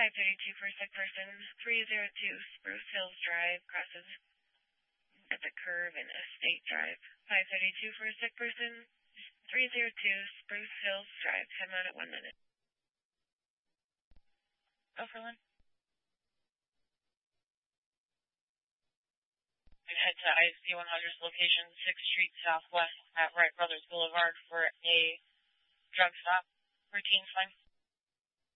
532 for a sick person. 302 Spruce Hills Drive crosses at the curve in Estate Drive. 532 for a sick person. 302 Spruce Hills Drive. Head on at 1 minute. Overland. Head to IC 100's location, 6th Street Southwest at Wright Brothers Boulevard for a drug stop. Routine's fine.